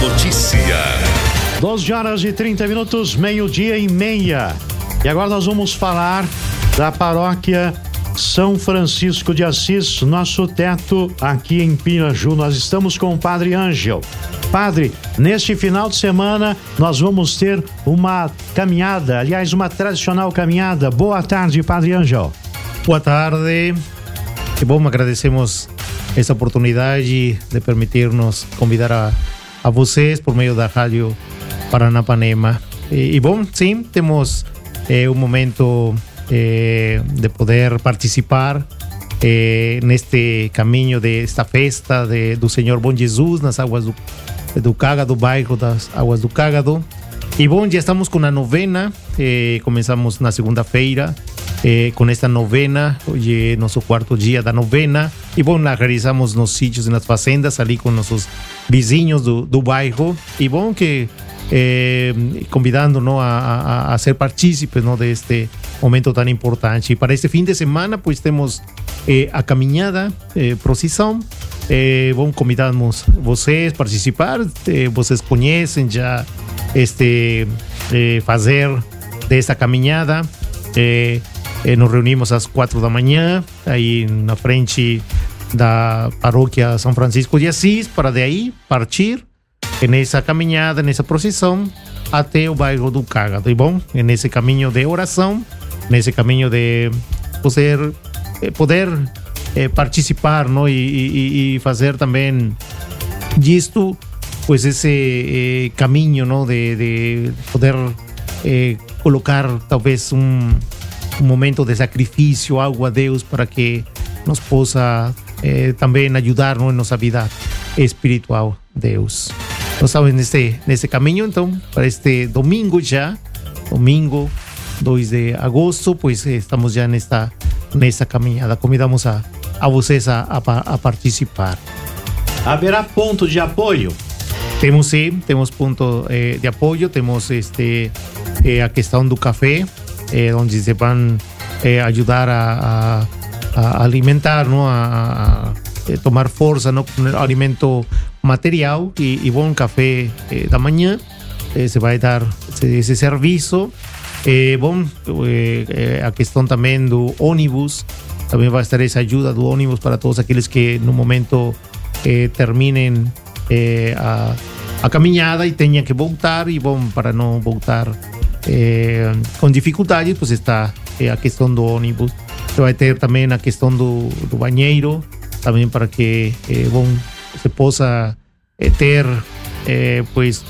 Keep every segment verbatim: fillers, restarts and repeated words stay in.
Notícia. doze horas e trinta minutos, meio-dia e meia. E agora nós vamos falar da paróquia São Francisco de Assis, nosso teto aqui em Piraju. Nós estamos com o Padre Ângel. Padre, neste final de semana nós vamos ter uma caminhada, aliás, uma tradicional caminhada. Boa tarde, Padre Ângel. Boa tarde. Que bom, agradecemos essa oportunidade de permitir-nos convidar a, a vocês por meio da Rádio Paranapanema. E, e bom, sim, temos eh, um momento eh, de poder participar eh, neste caminho desta festa de, do Senhor Bom Jesus nas águas do, do Cágado, bairro das Águas do Cágado. E bom, já estamos com a novena, eh, começamos na segunda-feira eh, com esta novena, hoje é nosso quarto dia da novena. E bom, la realizamos nos sítios e nas fazendas, ali com nossos vizinhos do, do bairro. E bom que eh, convidando, não, a, a, a ser partícipes, não, deste momento tão importante. E para este fim de semana, pois temos eh, a caminhada, eh, procissão. Eh, bom, convidamos vocês a participar. Eh, vocês conhecem já este eh, fazer desta caminhada. Eh, eh, nos reunimos às quatro da manhã, aí na frente da paróquia São Francisco de Assis, para daí partir nessa caminhada, nessa procissão, até o bairro do Cágado. E bom, nesse caminho de oração, nesse caminho de poder, poder eh, participar, não? E, e, e fazer também disto, pois esse eh, caminho, não? De, de poder eh, colocar talvez um, um momento de sacrifício, algo a Deus, para que nos possa eh, também ajudar, não? Em nossa vida espiritual, Deus. Nós estamos nesse, nesse caminho, então, para este domingo já, domingo dois de agosto, pois estamos já nesta, nesta caminhada. Convidamos a, a vocês a, a, a participar. Haverá ponto de apoio? Temos sim, temos ponto eh, de apoio, temos este, eh, a questão do café, eh, onde se vão eh, ajudar a, a, a alimentar, não? A, a, a tomar força, não? Com alimento material. E, e bom, café eh, da manhã, eh, se vai dar esse, esse serviço. Eh, bom, eh, a questão também do ônibus, também vai estar essa ajuda do ônibus para todos aqueles que no momento eh, terminem eh, a, a caminhada e tenham que voltar. E bom, para não voltar eh, com dificuldades, pois está eh, a questão do ônibus. Você vai ter também a questão do, do banheiro, também para que eh, bom, se possa eh, ter eh, pois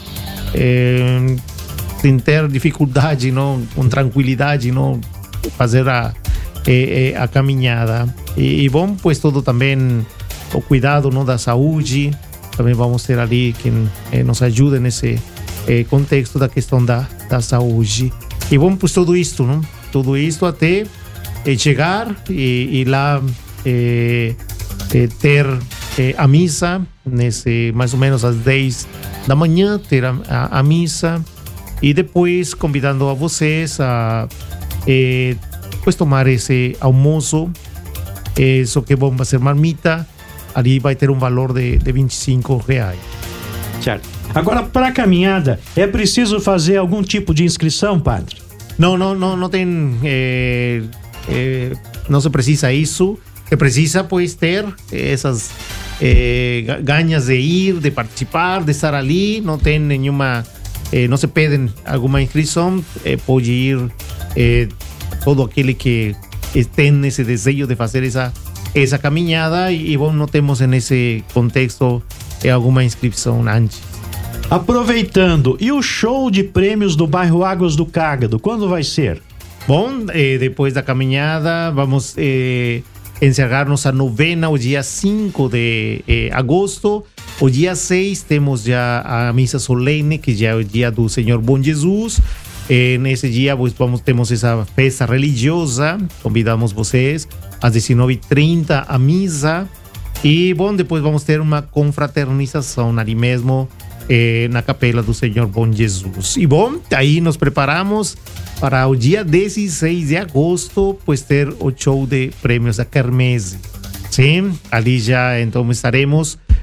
eh, sem ter dificuldade, não, com tranquilidade, não, fazer a, eh, a caminhada. E, e bom, pois todo também o cuidado, não, da saúde, também vamos ter ali quem eh, nos ajuda nesse eh, contexto da questão da, da saúde. E bom, pois tudo isto, não, tudo isto até eh, chegar e, e lá eh, eh, ter eh, a missa, nesse, mais ou menos às dez da manhã, ter a, a, a missa. E depois convidando a vocês a eh, pues tomar esse almoço, eh, só que vamos fazer marmita, ali vai ter um valor de, de vinte e cinco reais. Certo. Agora, para a caminhada, é preciso fazer algum tipo de inscrição, padre? Não, não, não, não tem, eh, eh, não se precisa isso. Se precisa, pois, ter essas eh, ganhas de ir, de participar, de estar ali. Não tem nenhuma... Eh, não se pedem alguma inscrição, eh, pode ir eh, todo aquele que tem esse desejo de fazer essa, essa caminhada. E, e bom, não temos nesse contexto eh, alguma inscrição antes. Aproveitando, e o show de prêmios do bairro Águas do Cágado, quando vai ser? Bom, eh, depois da caminhada, vamos eh, encerrar nossa novena o dia cinco de eh, agosto. O dia seis temos já a missa solene, que já é o dia do Senhor Bom Jesus. Eh, nesse dia pues, vamos, temos essa festa religiosa. Convidamos vocês às dezenove e trinta a missa. E bom, depois vamos ter uma confraternização ali mesmo eh, na capela do Senhor Bom Jesus. E bom, aí nos preparamos para o dia dezesseis de agosto, pues ter o show de prêmios da Quermesse. Sim, ali já então estaremos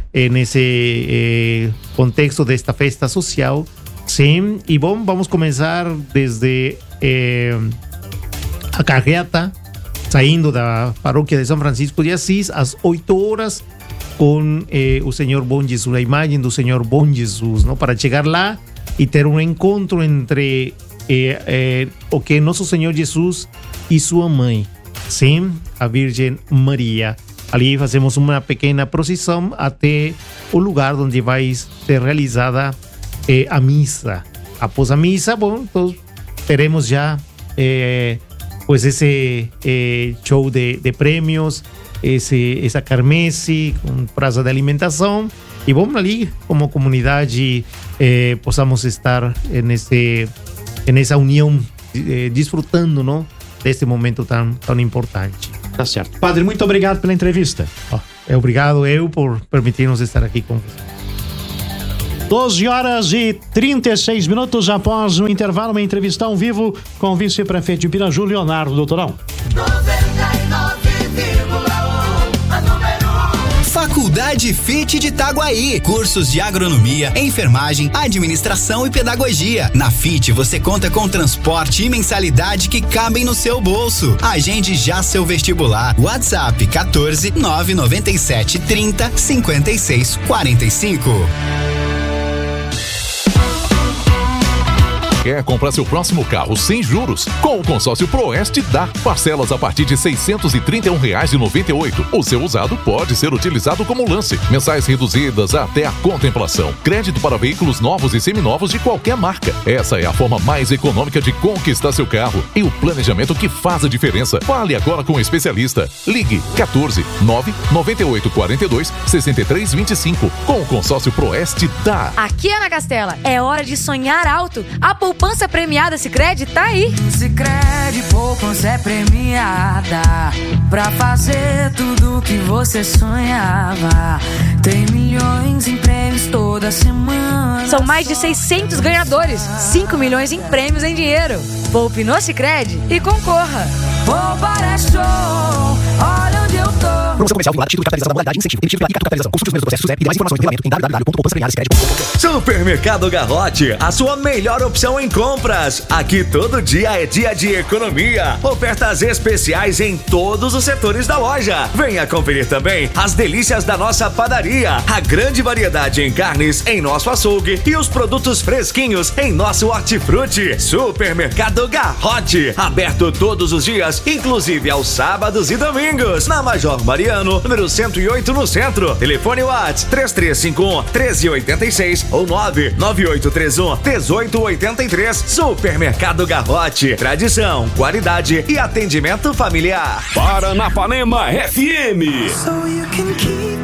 eh, nesse eh, contexto desta festa social. Sim, e bom, vamos começar desde eh, a carreata, saindo da paróquia de São Francisco de Assis, às oito horas, com eh, o Senhor Bom Jesus, a imagem do Senhor Bom Jesus, não? Para chegar lá e ter um encontro entre eh, eh, o que é Nosso Senhor Jesus e sua mãe, sim, a Virgem Maria. Ali fazemos uma pequena procissão até o lugar onde vai ser realizada eh, a missa. Após a missa, bom, então teremos já eh, pues esse eh, show de, de prêmios, esse, essa quermesse com praça de alimentação. E vamos ali, como comunidade, eh, possamos estar nesse, nessa união, eh, desfrutando, não, desse momento tão, tão importante. Tá certo. Padre, muito obrigado pela entrevista. Oh, é obrigado eu por permitir-nos estar aqui com você. doze horas e trinta e seis minutos após o intervalo, uma entrevista ao vivo com o vice-prefeito de Piraju, Leonardo Doutorão. noventa e nove vírgula um, a número um. Faculdade Fit de Itaguaí. Cursos de agronomia, enfermagem, administração e pedagogia. Na Fit você conta com transporte e mensalidade que cabem no seu bolso. Agende já seu vestibular. WhatsApp quatorze, nove noventa e sete, trinta, cinquenta e seis, quarenta e cinco. Quer comprar seu próximo carro sem juros? Com o consórcio Proeste dá. Parcelas a partir de seiscentos e trinta e um reais e noventa e oito centavos. O seu usado pode ser utilizado como lance. Mensais reduzidas até a contemplação. Crédito para veículos novos e seminovos de qualquer marca. Essa é a forma mais econômica de conquistar seu carro. E o planejamento que faz a diferença. Fale agora com o especialista. Ligue quatorze, nove noventa e oito, quarenta e dois, sessenta e três, vinte e cinco. Com o consórcio Proeste dá. Aqui, Ana Castela, é hora de sonhar alto. A poupança premiada Sicredi tá aí. Sicredi poupança é premiada pra fazer tudo que você sonhava. Tem milhões em prêmios toda semana. São mais de seiscentos ganhadores, cinco milhões em prêmios em dinheiro. Poupe no Sicredi e concorra. Poupar é show, olha onde eu tô. Promoção comercial vinculada, título de capitalização da modalidade, incentivo, emitido pela I C A Capitalização. Consulte os primeiros processos e mais informações no regulamento em w w w ponto poupança premiada sicredi ponto com. Supermercado Garrote, a sua melhor opção em compras. Aqui todo dia é dia de economia. Ofertas especiais em todos os setores da loja. Venha conferir também as delícias da nossa padaria. A grande variedade em carnes em nosso açougue e os produtos fresquinhos em nosso hortifruti. Supermercado Garrote, aberto todos os dias, inclusive aos sábados e domingos. Na Major Mariano, número cento e oito no centro. Telefone WhatsApp três três cinco um, um três oito seis ou nove nove oito três um, um oito oito três. Supermercado Garrote, tradição, qualidade e atendimento familiar. Paranapanema F M. So you can keep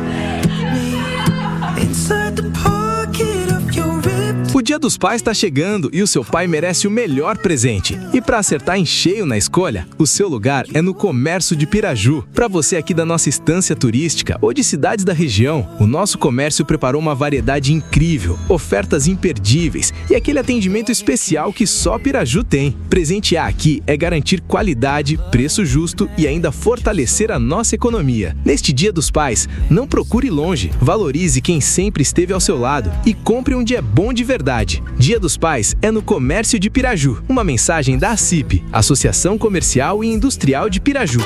me inside the pocket of your rib. O Dia dos Pais está chegando e o seu pai merece o melhor presente. E para acertar em cheio na escolha, o seu lugar é no Comércio de Piraju. Para você aqui da nossa estância turística ou de cidades da região, o nosso comércio preparou uma variedade incrível, ofertas imperdíveis e aquele atendimento especial que só Piraju tem. Presentear aqui é garantir qualidade, preço justo e ainda fortalecer a nossa economia. Neste Dia dos Pais, não procure longe, valorize quem sempre esteve ao seu lado e compre onde é bom de verdade. Dia dos Pais é no Comércio de Piraju. Uma mensagem da ACIP, Associação Comercial e Industrial de Piraju.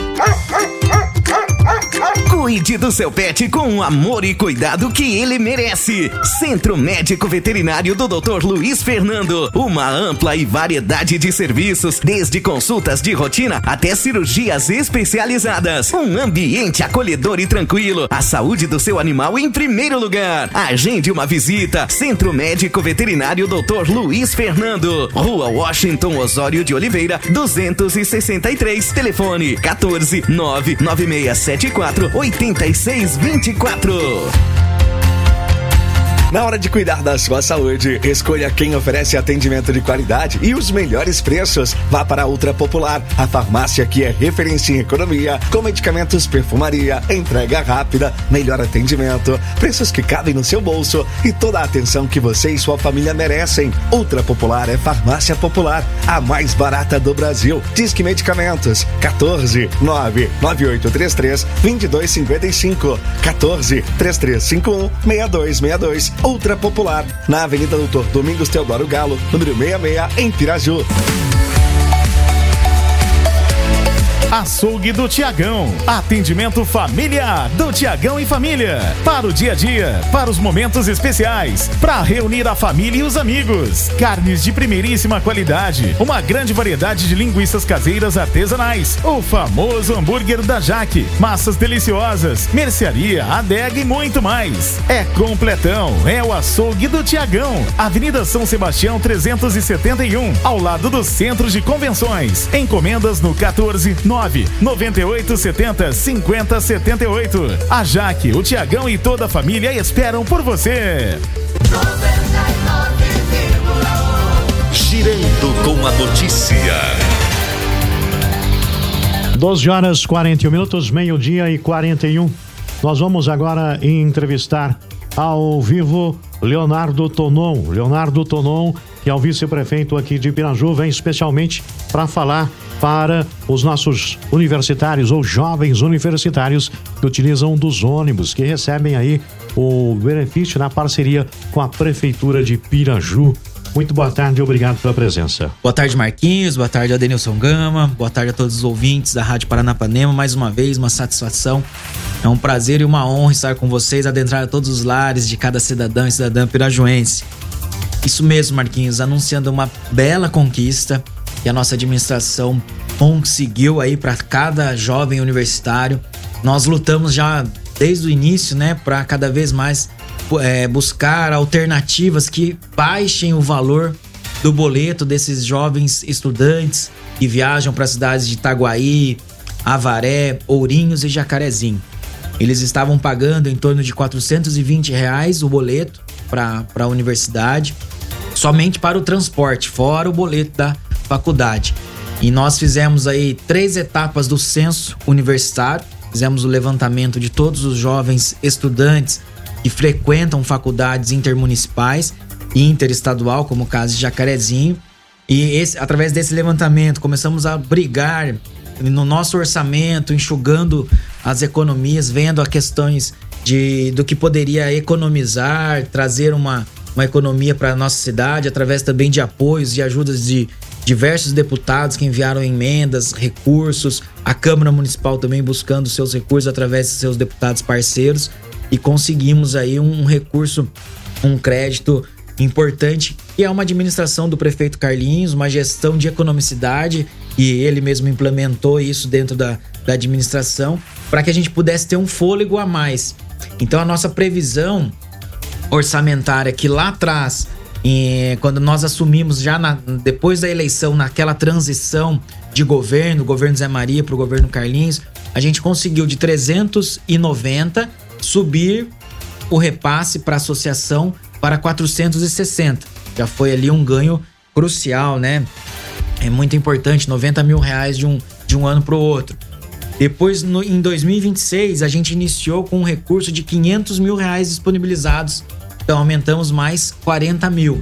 Cuide do seu pet com o amor e cuidado que ele merece. Centro Médico Veterinário do doutor Luiz Fernando. Uma ampla e variedade de serviços, desde consultas de rotina até cirurgias especializadas. Um ambiente acolhedor e tranquilo. A saúde do seu animal em primeiro lugar. Agende uma visita. Centro Médico Veterinário doutor Luiz Fernando. Rua Washington Osório de Oliveira, duzentos e sessenta e três. Telefone quatorze, nove nove seis sete quatro, oito seis dois quatro. Na hora de cuidar da sua saúde, escolha quem oferece atendimento de qualidade e os melhores preços. Vá para a Ultra Popular, a farmácia que é referência em economia, com medicamentos, perfumaria, entrega rápida, melhor atendimento, preços que cabem no seu bolso e toda a atenção que você e sua família merecem. Ultra Popular é farmácia popular, a mais barata do Brasil. Disque Medicamentos, quatorze, nove nove oito três três, dois dois cinco cinco, quatorze, três três cinco um, seis dois seis dois. Ultra Popular, na Avenida Doutor Domingos Teodoro Galo, número sessenta e seis, em Piraju. Açougue do Tiagão. Atendimento familiar do Tiagão e família. Para o dia a dia, para os momentos especiais, para reunir a família e os amigos. Carnes de primeiríssima qualidade. Uma grande variedade de linguiças caseiras artesanais. O famoso hambúrguer da Jaque. Massas deliciosas. Mercearia, adega e muito mais. É completão. É o Açougue do Tiagão. Avenida São Sebastião trezentos e setenta e um. Ao lado do Centro de Convenções. Encomendas no quatorze, nove nove oito sete zero, cinco zero sete oito. A Jaque, o Tiagão e toda a família esperam por você. Girando com a notícia. doze horas e quarenta e um minutos, meio-dia e quarenta e um. Nós vamos agora entrevistar ao vivo Leonardo Tonon. Leonardo Tonon, que é o vice-prefeito aqui de Piraju, vem especialmente para falar para os nossos universitários ou jovens universitários que utilizam dos ônibus, que recebem aí o benefício na parceria com a Prefeitura de Piraju. Muito boa tarde e obrigado pela presença. Boa tarde, Marquinhos. Boa tarde, Adenilson Gama. Boa tarde a todos os ouvintes da Rádio Paranapanema. Mais uma vez, uma satisfação. É um prazer e uma honra estar com vocês, adentrar todos os lares de cada cidadão e cidadã pirajuense. Isso mesmo, Marquinhos, anunciando uma bela conquista que a nossa administração conseguiu aí para cada jovem universitário. Nós lutamos já desde o início, né, para cada vez mais é, buscar alternativas que baixem o valor do boleto desses jovens estudantes que viajam para as cidades de Itaguaí, Avaré, Ourinhos e Jacarezinho. Eles estavam pagando em torno de quatrocentos e vinte reais o boleto para a universidade, somente para o transporte, fora o boleto da faculdade. E nós fizemos aí três etapas do censo universitário, fizemos o levantamento de todos os jovens estudantes que frequentam faculdades intermunicipais e interestadual, como o caso de Jacarezinho, e esse, através desse levantamento começamos a brigar no nosso orçamento, enxugando as economias, vendo as questões de, do que poderia economizar, trazer uma, uma economia para a nossa cidade, através também de apoios e ajudas de diversos deputados que enviaram emendas, recursos, a Câmara Municipal também buscando seus recursos através de seus deputados parceiros, e conseguimos aí um recurso, um crédito importante, que é uma administração do prefeito Carlinhos, uma gestão de economicidade, e ele mesmo implementou isso dentro da, da administração, para que a gente pudesse ter um fôlego a mais. Então a nossa previsão orçamentária que lá atrás, e quando nós assumimos já na, depois da eleição, naquela transição de governo, governo Zé Maria para o governo Carlinhos, a gente conseguiu de trezentos e noventa subir o repasse para a associação para quatrocentos e sessenta. Já foi ali um ganho crucial, né? É muito importante, noventa mil reais de um, de um ano para o outro. Depois, no, em dois mil e vinte e seis, a gente iniciou com um recurso de quinhentos mil reais disponibilizados. Então aumentamos mais quarenta mil.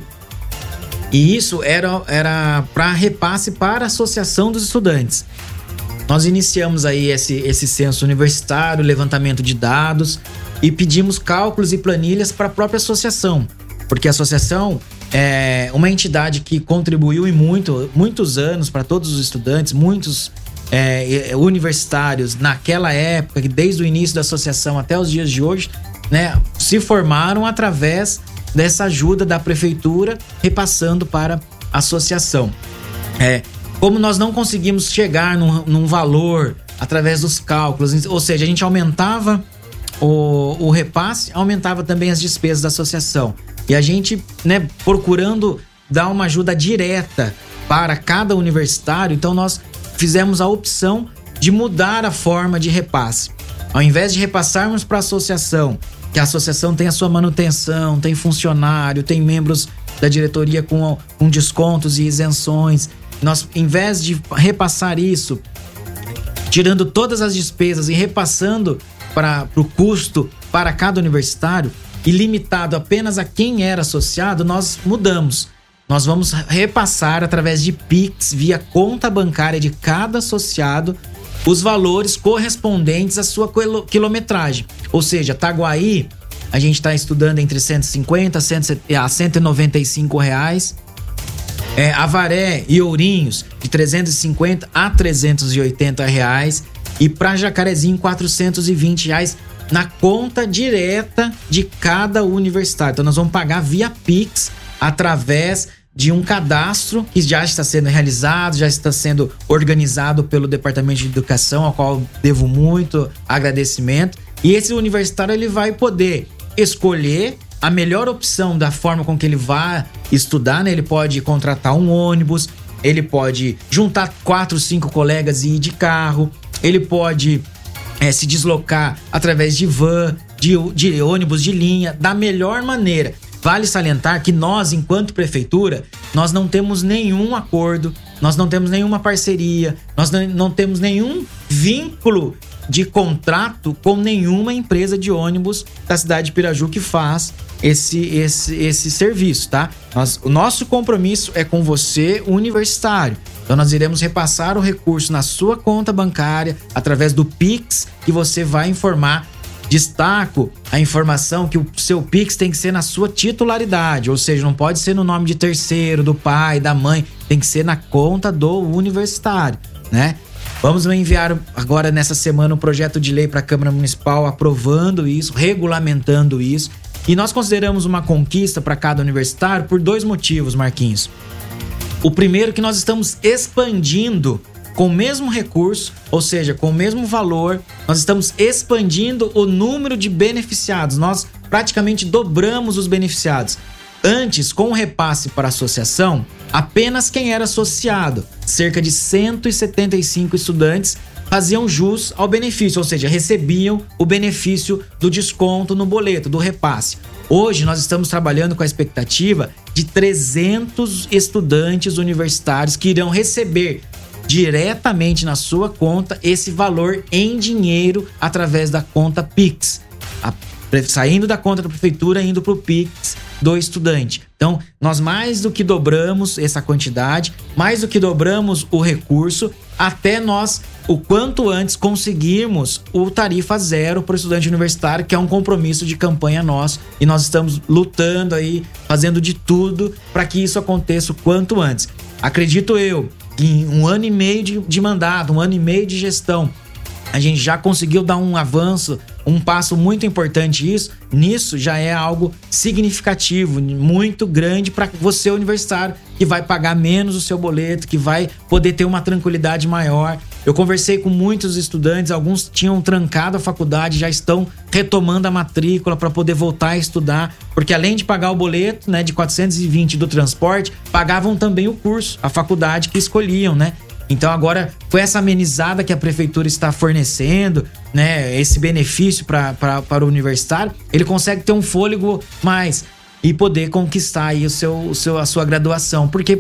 E isso era, era para repasse para a Associação dos Estudantes. Nós iniciamos aí esse, esse censo universitário, levantamento de dados, e pedimos cálculos e planilhas para a própria associação. Porque a associação é uma entidade que contribuiu em muito, muitos anos para todos os estudantes, muitos é, universitários naquela época, que desde o início da associação até os dias de hoje, né, se formaram através dessa ajuda da prefeitura, repassando para a associação. É, como nós não conseguimos chegar num, num valor através dos cálculos, ou seja, a gente aumentava o, o repasse, aumentava também as despesas da associação. E a gente, né, procurando dar uma ajuda direta para cada universitário, então nós fizemos a opção de mudar a forma de repasse. Ao invés de repassarmos para a associação que a associação tem a sua manutenção, tem funcionário, tem membros da diretoria com, com descontos e isenções. Nós, em vez de repassar isso, tirando todas as despesas e repassando para o custo para cada universitário e limitado apenas a quem era associado, nós mudamos. Nós vamos repassar através de Pix, via conta bancária de cada associado, os valores correspondentes à sua quilometragem. Ou seja, Taguaí, a gente está estudando entre cento e cinquenta a cento e noventa e cinco reais. É, Avaré e Ourinhos, de trezentos e cinquenta a trezentos e oitenta reais. E para Jacarezinho, quatrocentos e vinte reais na conta direta de cada universitário. Então nós vamos pagar via Pix, através de um cadastro que já está sendo realizado, já está sendo organizado pelo Departamento de Educação, ao qual devo muito agradecimento. E esse universitário ele vai poder escolher a melhor opção da forma com que ele vai estudar, né? Ele pode contratar um ônibus, ele pode juntar quatro, cinco colegas e ir de carro, ele pode é, se deslocar através de van, de, de ônibus de linha, da melhor maneira. Vale salientar que nós, enquanto prefeitura, nós não temos nenhum acordo, nós não temos nenhuma parceria, nós não, não temos nenhum vínculo de contrato com nenhuma empresa de ônibus da cidade de Piraju que faz esse, esse, esse serviço, tá? Nós, o nosso compromisso é com você, universitário. Então nós iremos repassar o recurso na sua conta bancária através do Pix, que você vai informar. Destaco a informação que o seu Pix tem que ser na sua titularidade, ou seja, não pode ser no nome de terceiro, do pai, da mãe, tem que ser na conta do universitário, né? Vamos enviar agora nessa semana um projeto de lei para a Câmara Municipal aprovando isso, regulamentando isso, e nós consideramos uma conquista para cada universitário por dois motivos, Marquinhos. O primeiro, que nós estamos expandindo com o mesmo recurso, ou seja, com o mesmo valor, nós estamos expandindo o número de beneficiados. Nós praticamente dobramos os beneficiados. Antes, com o repasse para a associação, apenas quem era associado, cerca de cento e setenta e cinco estudantes, faziam jus ao benefício, ou seja, recebiam o benefício do desconto no boleto, do repasse. Hoje nós estamos trabalhando com a expectativa de trezentos estudantes universitários que irão receber diretamente na sua conta esse valor em dinheiro através da conta Pix, a, saindo da conta da prefeitura, indo para o Pix do estudante. Então, nós mais do que dobramos essa quantidade, mais do que dobramos o recurso, até nós, o quanto antes, conseguirmos o tarifa zero para o estudante universitário, que é um compromisso de campanha nosso, e nós estamos lutando aí, fazendo de tudo para que isso aconteça o quanto antes. Acredito eu, em um ano e meio de, de mandato, um ano e meio de gestão, a gente já conseguiu dar um avanço, um passo muito importante isso, nisso já é algo significativo, muito grande para você universitário, que vai pagar menos o seu boleto, que vai poder ter uma tranquilidade maior. Eu conversei com muitos estudantes, alguns tinham trancado a faculdade, já estão retomando a matrícula para poder voltar a estudar, porque além de pagar o boleto, né, de quatrocentos e vinte do transporte, pagavam também o curso, a faculdade que escolhiam, né? Então agora, com essa amenizada que a prefeitura está fornecendo, né, esse benefício pra, pra, para o universitário, ele consegue ter um fôlego mais e poder conquistar aí o seu, o seu, a sua graduação. Porque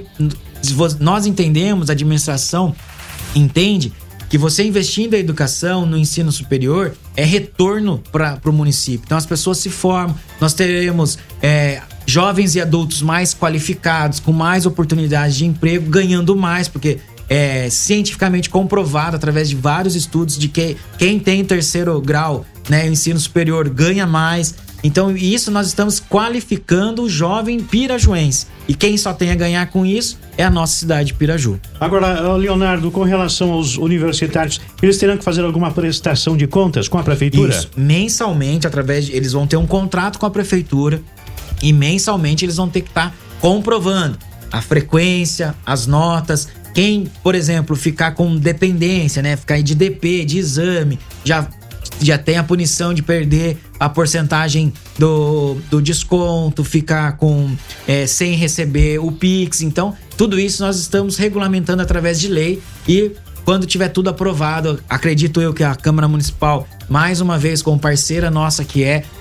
nós entendemos, a administração entende que você investindo em educação, no ensino superior, é retorno para o município. Então as pessoas se formam, nós teremos é, jovens e adultos mais qualificados, com mais oportunidades de emprego, ganhando mais, porque é cientificamente comprovado através de vários estudos de que quem tem terceiro grau, né, ensino superior, ganha mais. Então isso nós estamos qualificando o jovem pirajuense, e quem só tem a ganhar com isso é a nossa cidade de Piraju. Agora, Leonardo, com relação aos universitários, eles terão que fazer alguma prestação de contas com a prefeitura? Isso, mensalmente, através de, eles vão ter um contrato com a prefeitura, e mensalmente eles vão ter que estar comprovando a frequência, as notas. Quem, por exemplo, ficar com dependência, né, ficar de D P, de exame, já, já tem a punição de perder a porcentagem do, do desconto, ficar com é, sem receber o Pix. Então, tudo isso nós estamos regulamentando através de lei, e quando tiver tudo aprovado, acredito eu que a Câmara Municipal, mais uma vez como parceira nossa que é,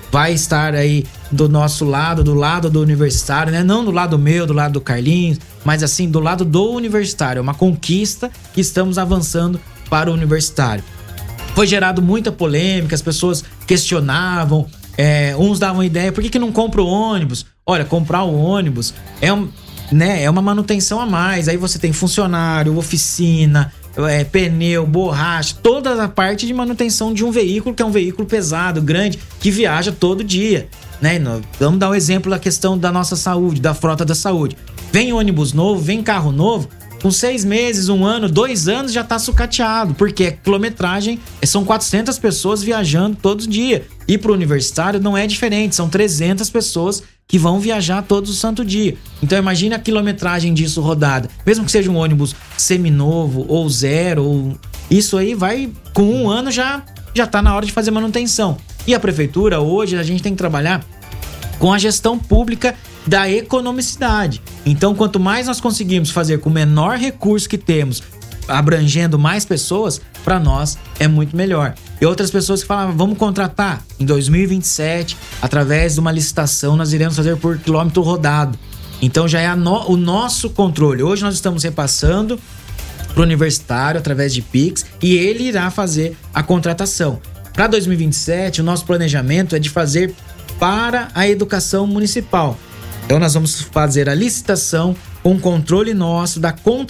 vai estar aí do nosso lado, do lado do universitário, né? Não do lado meu, do lado do Carlinhos, mas assim, do lado do universitário. É uma conquista que estamos avançando para o universitário. Foi gerado muita polêmica, as pessoas questionavam, é, uns davam ideia, por que que não compra o ônibus? Olha, comprar o ônibus é, um, né, é uma manutenção a mais, aí você tem funcionário, oficina, é, pneu, borracha, toda a parte de manutenção de um veículo, que é um veículo pesado, grande, que viaja todo dia, né? Vamos dar um exemplo da questão da nossa saúde, da frota da saúde. Vem ônibus novo, vem carro novo, com seis meses, um ano, dois anos já tá sucateado, porque a quilometragem são quatrocentas pessoas viajando todo dia. E pro universitário não é diferente, são trezentas pessoas que vão viajar todo o santo dia. Então imagine a quilometragem disso rodada. Mesmo que seja um ônibus seminovo ou zero, ou... isso aí vai, com um ano já, já tá na hora de fazer manutenção. E a prefeitura, hoje, a gente tem que trabalhar com a gestão pública da economicidade. Então, quanto mais nós conseguimos fazer com o menor recurso que temos, abrangendo mais pessoas, para nós é muito melhor. E outras pessoas que falavam, vamos contratar em dois mil e vinte e sete, através de uma licitação, nós iremos fazer por quilômetro rodado. Então já é a no, o nosso controle. Hoje nós estamos repassando para o universitário através de Pix e ele irá fazer a contratação. Para dois mil e vinte e sete, o nosso planejamento é de fazer para a educação municipal. Então nós vamos fazer a licitação com controle nosso da contratação